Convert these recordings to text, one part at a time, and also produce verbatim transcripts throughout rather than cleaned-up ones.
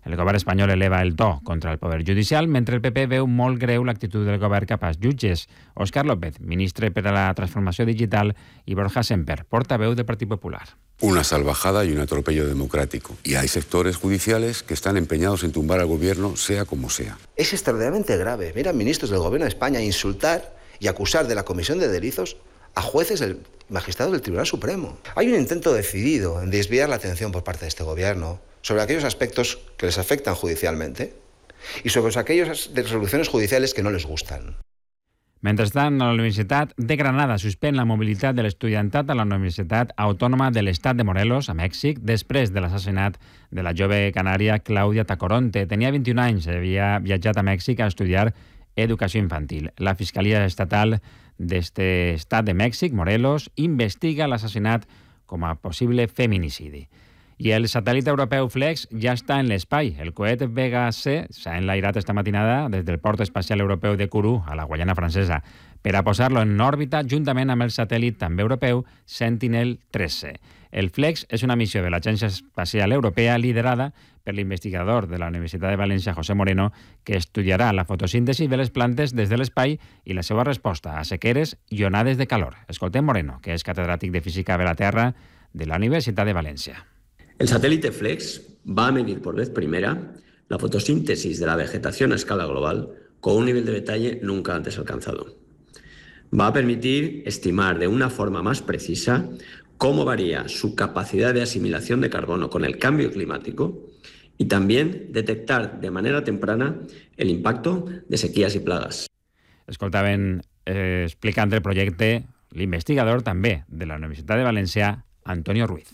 El govern espanyol eleva el to contra el poder judicial, mentre el P P veu molt greu l'actitud del govern cap als jutges. Óscar López, ministre per a la transformació digital, i Borja Semper, portaveu del Partit Popular. Una salvajada y un atropello democrático. Y hay sectores judiciales que están empeñados en tumbar al gobierno, sea como sea. Es extraordinariamente grave ver a ministros del gobierno de España insultar y acusar de la comisión de delitos a jueces del magistrados del Tribunal Supremo. Hay un intento decidido en desviar la atención por parte de este gobierno sobre aquellos aspectos que les afectan judicialmente y sobre aquellas resoluciones judiciales que no les gustan. Mentrestant, la Universitat de Granada suspèn la mobilitat de l'estudiantat a la Universitat Autònoma de l'Estat de Morelos, a Mèxic, després de l'assassinat de la jove canària Claudia Tacoronte. Tenia vint-i-un anys i havia viatjat a Mèxic a estudiar educació infantil. La Fiscalia Estatal d'este estat de Mèxic, Morelos, investiga l'assassinat com a possible feminicidi. I el satèl·lit europeu Flex ja està en l'espai. El coet Vega C s'ha enlairat esta matinada des del port espacial europeu de Kourou, a la Guaiana Francesa, per a posar-lo en òrbita juntament amb el satèl·lit també europeu Sentinel tretze. El Flex és una missió de l'Agència Espacial Europea liderada per l'investigador de la Universitat de València, José Moreno, que estudiarà la fotosíntesi de les plantes des de l'espai i la seva resposta a sequeres i onades de calor. Escoltem Moreno, que és catedràtic de Física de la Terra de la Universitat de València. El satélite Flex va a medir por vez primera la fotosíntesis de la vegetación a escala global con un nivel de detalle nunca antes alcanzado. Va a permitir estimar de una forma más precisa cómo varía su capacidad de asimilación de carbono con el cambio climático y también detectar de manera temprana el impacto de sequías y plagas. Escoltaven eh, explicant el projecte l'investigador també de la Universitat de València, Antonio Ruiz.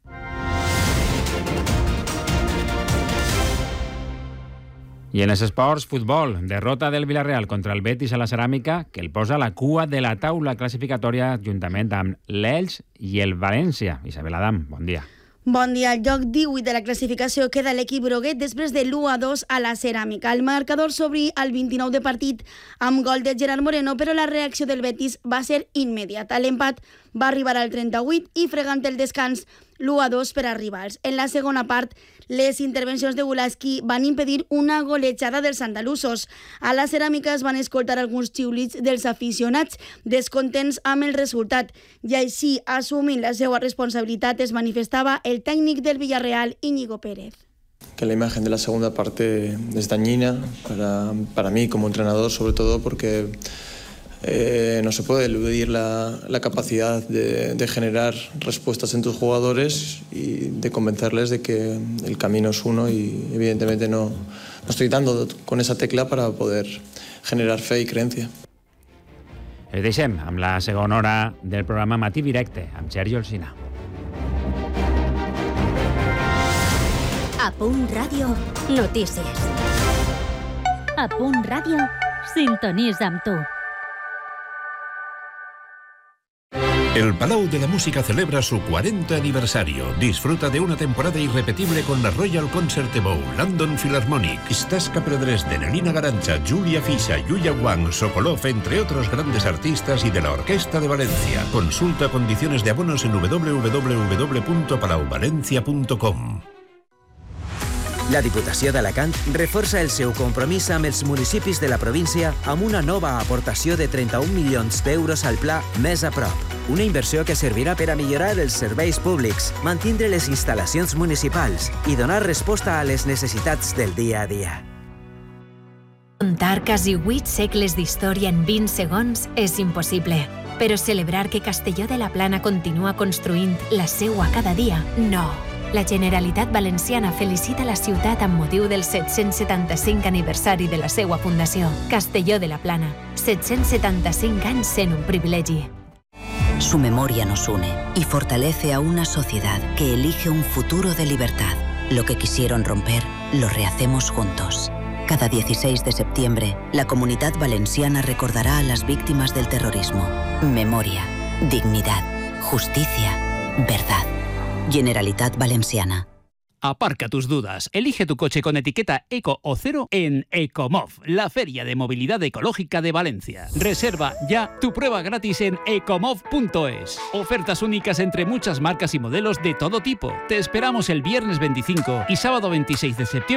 I en els esports, futbol, derrota del Villarreal contra el Betis a la Ceràmica, que el posa a la cua de la taula classificatòria juntament amb l'Elx i el València. Isabel Adam, bon dia. Bon dia. Al lloc divuit de la classificació queda l'equip groguet després de l'u a dos a la Ceràmica. El marcador s'obrí al vint-i-nou de partit amb gol de Gerard Moreno, però la reacció del Betis va ser immediata. L'empat va arribar al trenta-vuit i fregant el descans l'u a dos per a rivals. En la segona part, les intervencions de Gulaski van impedir una golejada dels andalusos. A la Ceràmica es van escoltar alguns xiulits dels aficionats, descontents amb el resultat, i així, assumint la seva responsabilitat, es manifestava el tècnic del Villarreal, Íñigo Pérez. Que la imagen de la segunda parte es dañina para, para mí como entrenador, sobre todo porque Eh, no se puede eludir la, la capacidad de, de generar respuestas en tus jugadores y de convencerles de que el camino es uno y evidentemente no, no estoy dando con esa tecla para poder generar fe y creencia. Els deixem amb la segona hora del programa Matí Directe amb Sergi Olsina. A Punt Ràdio, notícies. A Punt Ràdio, sintonitza amb tu. El Palau de la Música celebra su cuarenta aniversario. Disfruta de una temporada irrepetible con la Royal Concert Bowl, London Philharmonic, Staska Predresden, Elina Garancha, Julia Fisha, Yuya Wang, Sokolov, entre otros grandes artistas, y de la Orquesta de Valencia. Consulta condiciones de abonos en w w w punto palau valencia punto com. La Diputació d'Alacant reforça el seu compromís amb els municipis de la província amb una nova aportació de trenta-un milions d'euros al pla Més a prop. Una inversió que servirà per a millorar els serveis públics, mantindre les instal·lacions municipals i donar resposta a les necessitats del dia a dia. Contar quasi vuit segles d'història en vint segons és impossible, però celebrar que Castelló de la Plana continua construint la seua cada dia, no. La Generalitat Valenciana felicita la ciutat amb motiu del set-cents setanta-cinc aniversari de la seva fundació. Castelló de la Plana, set-cents setanta-cinc anys sent un privilegi. Su memoria nos une y fortalece a una sociedad que elige un futuro de libertad. Lo que quisieron romper, lo rehacemos juntos. Cada dieciséis de septiembre, la Comunitat Valenciana recordará a las víctimas del terrorismo. Memoria, dignidad, justicia, verdad. Generalitat Valenciana. Aparca tus dudas. Elige tu coche con etiqueta Eco o Cero en Ecomov, la feria de movilidad ecológica de Valencia. Reserva ya tu prueba gratis en ecomov punto es. Ofertas únicas entre muchas marcas y modelos de todo tipo. Te esperamos el viernes veinticinco y sábado veintiséis de septiembre